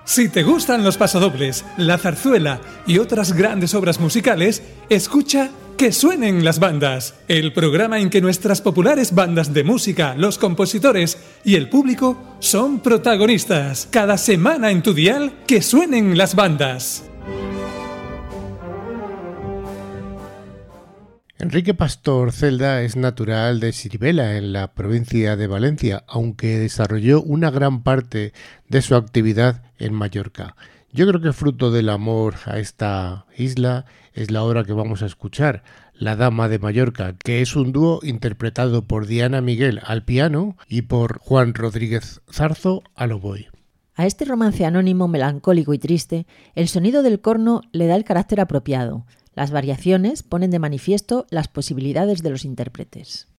Si te gustan los pasodobles, la zarzuela y otras grandes obras musicales, escucha Que suenen las bandas, el programa en que nuestras populares bandas de música, los compositores y el público son protagonistas. Cada semana en tu dial, Que suenen las bandas. Enrique Pastor Celda es natural de Sirivela, en la provincia de Valencia, aunque desarrolló una gran parte de su actividad en Mallorca. Yo creo que fruto del amor a esta isla es la obra que vamos a escuchar, La Dama de Mallorca, que es un dúo interpretado por Diana Miguel al piano y por Juan Rodríguez Zarzo al oboe. A este romance anónimo, melancólico y triste, el sonido del corno le da el carácter apropiado. Las variaciones ponen de manifiesto las posibilidades de los intérpretes.